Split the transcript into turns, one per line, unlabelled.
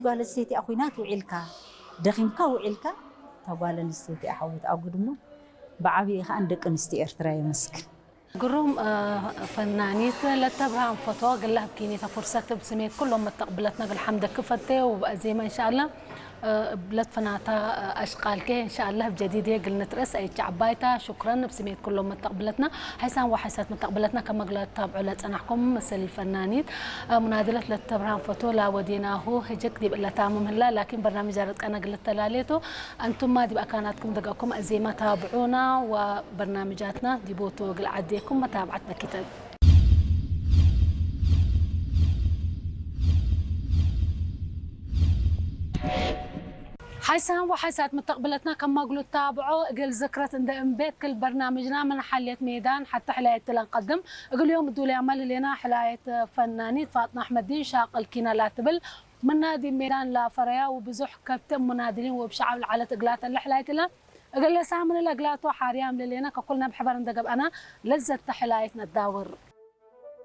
قال السيتي أخوينات وعيلكا دخيمكا وعيلكا تقال السيتي أحوت أقدمه بعبي عندك أنستي إرتراي مسك
قروم فنانيت لتبها فتوى قال لها بكيني فرصة بسميت كلهم متقبلتنا بالحمد كفتة وبأزيمة إن شاء الله بلاد فناتا أشقال كه إن شاء الله بجديدة قلنا ترس أي شعبايتا شكرا بسميت كلهم متقبلتنا حسان وحسات متقبلتنا كما قلت تابعوا لتنحكم مثل الفنانين منادلة لتبرهان فتوى لا وديناه هجك دي بقى تامم هلا لكن برنامج جارت أنا قلت تلاليته أنتم ما دي بقى كانتكم دقاكم أزيمة تابعونا وبرنامجاتنا دي بوتو قل عديكم متابعتنا كتاب حسن وحسات متقبلتنا كما قلوا تابعوا قل ذكرة عند بيت كل برنامجنا من حلية ميدان حتى حلاية نقدم قل اليوم الدولة عمل لنا حلاية فنانين فاطمة أحمد دين شاق الكينا لا تبل من نادي ميدان لا فريا وبزح كابتن منادلين وبشعب على تقلات اللي حلاية له قل لي سامن الأقلات وحاريام لنا كقولنا بحبر عند أنا لذة حلايتنا الداور